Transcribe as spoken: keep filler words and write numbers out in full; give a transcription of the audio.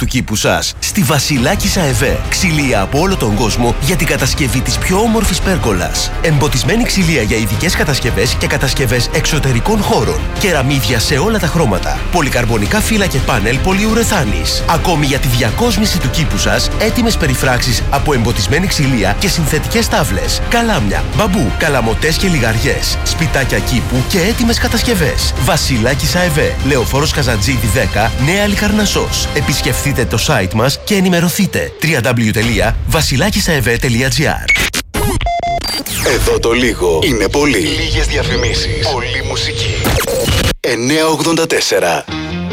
του κήπου σας στη Βασιλάκης ΑΕΒΕ. Ξυλία από όλο τον κόσμο για την κατασκευή της πιο όμορφης πέρκολας. Εμποτισμένη ξυλία για ειδικές κατασκευές και κατασκευές εξωτερικών χώρων. Κεραμίδια σε όλα τα χρώματα. Πολυκαρμπονικά φύλλα και πάνελ πολυουρεθάνης. Ακόμη για τη διακόσμηση του κήπου σας, έτοιμες περιφράξεις από εμποτισμένη ξυλία και συνθετικές τάβλες. Καλάμια, μπαμπού, καλαμοτές και λιγαριές. Σπιτάκια κήπου και έτοιμες κατασκευές. Βασιλάκης ΑΕΒΕ. Λεωφόρος Καζαντζίδη δέκα, Νέα Λικαρνασσός. Επισκεφτείτε το site μας και ενημερωθείτε. double-u double-u double-u τελεία βασιλάκισαεβέ τελεία τζι άρ. Εδώ το λίγο είναι πολύ. Λίγες διαφημίσεις. Πολύ μουσική. εννιακόσια ογδόντα τέσσερα.